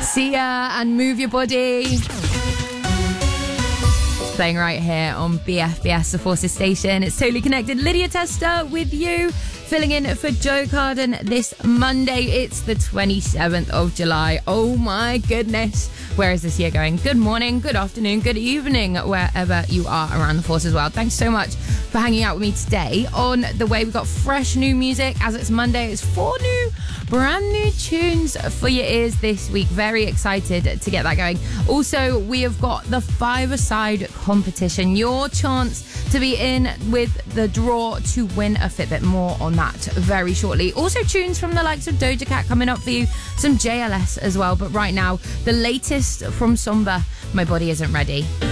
Sia and Move Your Body. It's playing right here on BFBS, the Forces station. It's Totally Connected. Lydia Tester with you, filling in for Joe Carden this Monday. It's the 27th of July. Oh my goodness. Where is this year going? Good morning, good afternoon, good evening, wherever you are around the Forces world. Thanks so much for hanging out with me today. On the way, we've got fresh new music. As it's Monday, it's 4 brand new tunes for your ears this week. Very excited to get that going. Also, we have got the 5-a-side competition. Your chance to be in with the draw to win a Fitbit. More on that very shortly. Also, tunes from the likes of Doja Cat coming up for you. Some JLS as well. But right now, the latest from Somber, My Body Isn't Ready.